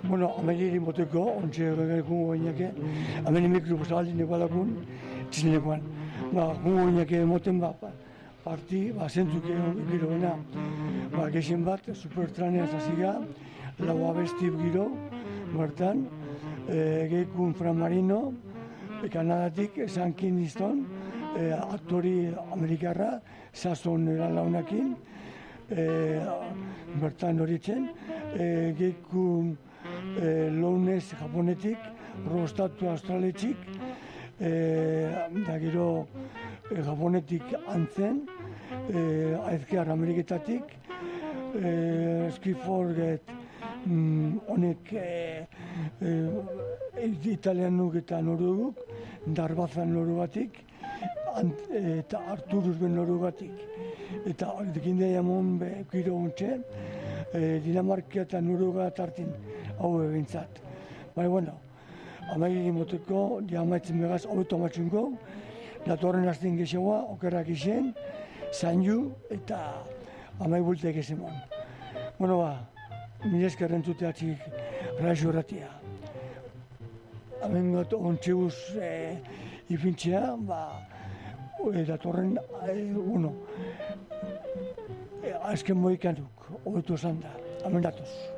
Bueno, amairin boteko, ontsa gungo gainake, amairin mikro bostaldin egualakun, txizinekoan. Gungo gainake moten parti, zentzuk giro bena, gexen bat, supertranea zaziga, lau abesti giro, bertan, geikun Fran Marino, Kanadatik, San Kingston, aktori amerikarra, sazon launakin, bertan horitzen, geikun Lounez japonetik, Rostatu australetxik, da gero japonetik antzen, aizkear ameriketatik, Skiforget honek italianuk eta noruguk, Darbazan norugatik, eta Arturuz ben norugatik. Eta dikinde jamon giro ontxe, Dinamarkia eta Noruga tartin hau egintzat. Baina, bueno, amairin moteko, amaitzen begaz, hobeto amatxungo, datorren azten gexegoa, okerrak izen, zainu eta amaibultek ezemon. Bueno, mila eskerren zuteatzik raixo erratia. Hemen got ontseuz ifintzea, datorren, azken moikanuk, hobeto esan da, hemen datoz.